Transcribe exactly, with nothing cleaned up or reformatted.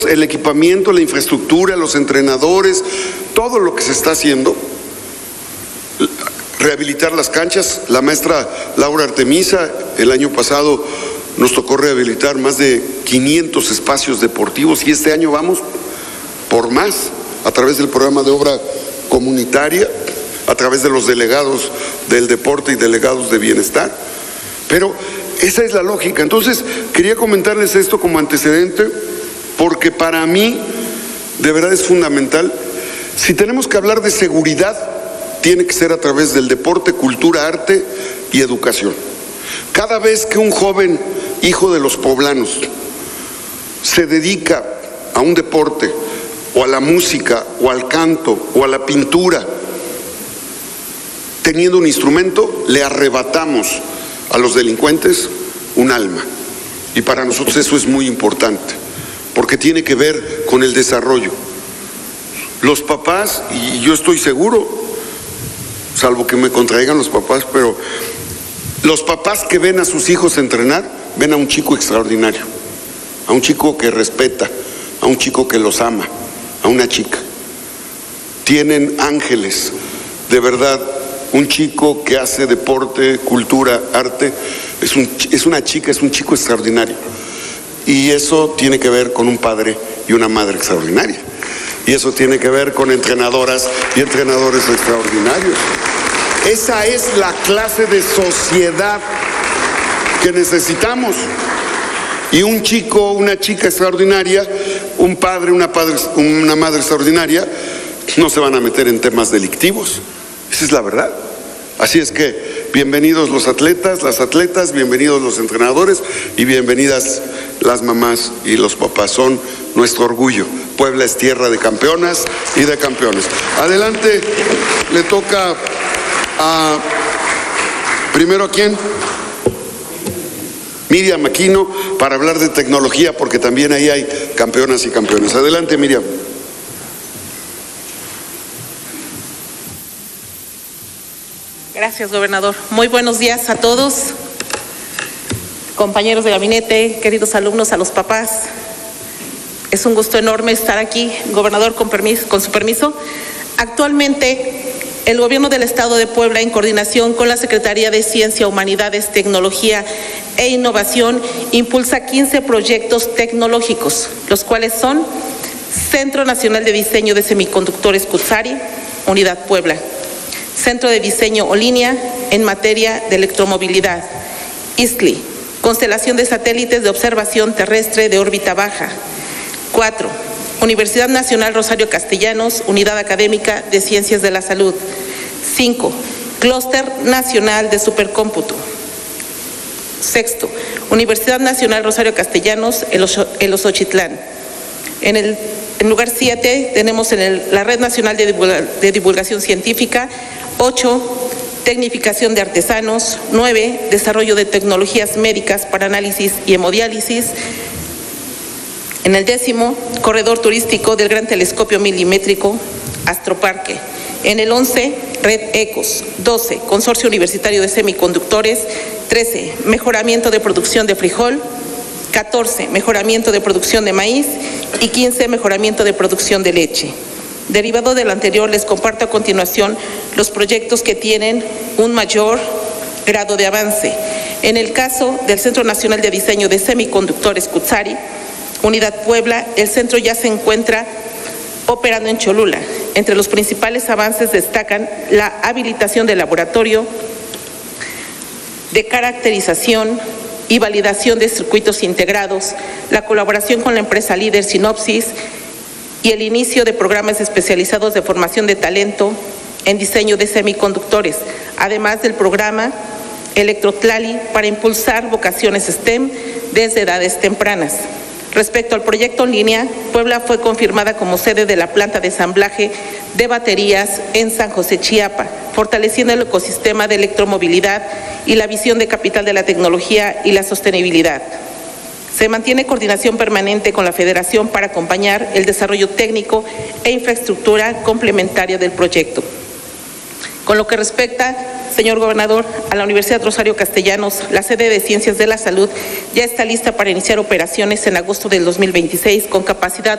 el equipamiento, la infraestructura, los entrenadores, todo lo que se está haciendo, rehabilitar las canchas. La maestra Laura Artemisa, el año pasado nos tocó rehabilitar más de quinientos espacios deportivos y este año vamos por más a través del programa de obra comunitaria, a través de los delegados del deporte y delegados de bienestar. Pero esa es la lógica. Entonces, quería comentarles esto como antecedente, porque para mí, de verdad es fundamental. Si tenemos que hablar de seguridad, tiene que ser a través del deporte, cultura, arte y educación. Cada vez que un joven, hijo de los poblanos, se dedica a un deporte, o a la música, o al canto, o a la pintura, teniendo un instrumento, le arrebatamos a los delincuentes un alma. Y para nosotros eso es muy importante, porque tiene que ver con el desarrollo. Los papás, y yo estoy seguro, salvo que me contraigan los papás, pero los papás que ven a sus hijos entrenar, ven a un chico extraordinario, a un chico que respeta, a un chico que los ama, a una chica. Tienen ángeles, de verdad. Un chico que hace deporte, cultura, arte, es, un, es una chica, es un chico extraordinario. Y eso tiene que ver con un padre y una madre extraordinaria. Y eso tiene que ver con entrenadoras y entrenadores extraordinarios. Esa es la clase de sociedad que necesitamos. Y un chico, una chica extraordinaria, un padre, una, padre, una madre extraordinaria, no se van a meter en temas delictivos. Esa es la verdad. Así es que bienvenidos los atletas, las atletas, bienvenidos los entrenadores y bienvenidas las mamás y los papás. Son nuestro orgullo. Puebla es tierra de campeonas y de campeones. Adelante, le toca a... ¿Primero a quién? Miriam Aquino, para hablar de tecnología, porque también ahí hay campeonas y campeones. Adelante, Miriam. Gracias, gobernador. Muy buenos días a todos, compañeros de gabinete, queridos alumnos, a los papás. Es un gusto enorme estar aquí, gobernador, con permiso, con su permiso. Actualmente, el Gobierno del Estado de Puebla, en coordinación con la Secretaría de Ciencia, Humanidades, Tecnología e Innovación, impulsa quince proyectos tecnológicos, los cuales son Centro Nacional de Diseño de Semiconductores Cutzari, Unidad Puebla. Centro de Diseño Olinia en materia de electromovilidad. I S T L I, constelación de satélites de observación terrestre de órbita baja. Cuatro, Universidad Nacional Rosario Castellanos, Unidad Académica de Ciencias de la Salud. Cinco, Clúster Nacional de Supercómputo. Sexto, Universidad Nacional Rosario Castellanos, El Osochitlán. En el en lugar siete tenemos en el, la Red Nacional de, Divulga, de Divulgación Científica. Ocho, Tecnificación de Artesanos. Nueve, Desarrollo de Tecnologías Médicas para Análisis y Hemodiálisis. En el décimo, Corredor Turístico del Gran Telescopio Milimétrico, Astroparque. En el once, Red Ecos. doce, Consorcio Universitario de Semiconductores. trece, Mejoramiento de Producción de Frijol. catorce, Mejoramiento de Producción de Maíz. Y quince, Mejoramiento de Producción de Leche. Derivado de lo anterior, les comparto a continuación los proyectos que tienen un mayor grado de avance. En el caso del Centro Nacional de Diseño de Semiconductores Cutzari, Unidad Puebla, el centro ya se encuentra operando en Cholula. Entre los principales avances destacan la habilitación del laboratorio de caracterización y validación de circuitos integrados, la colaboración con la empresa líder Sinopsis y el inicio de programas especializados de formación de talento en diseño de semiconductores, además del programa Electrotlali para impulsar vocaciones STEM desde edades tempranas. Respecto al proyecto en línea, Puebla fue confirmada como sede de la planta de ensamblaje de baterías en San José, Chiapa, fortaleciendo el ecosistema de electromovilidad y la visión de capital de la tecnología y la sostenibilidad. Se mantiene coordinación permanente con la Federación para acompañar el desarrollo técnico e infraestructura complementaria del proyecto. Con lo que respecta, señor gobernador, a la Universidad Rosario Castellanos, la sede de Ciencias de la Salud ya está lista para iniciar operaciones en agosto del dos mil veintiséis con capacidad